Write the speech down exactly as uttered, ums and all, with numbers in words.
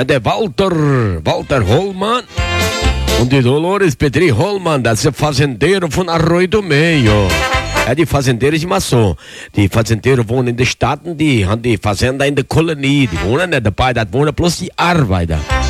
Ja, der Walter, Walter Hollmann und die Dolores Petri Hollmann, das ist Fazendeiro von Arroio do Meio. Ja, die Fazendeiro ist immer so. Die Fazendeiro wohnen in den Staaten, die haben die Fazenda in der Kolonie. Die wohnen nicht dabei, das wohnen bloß die Arbeiter.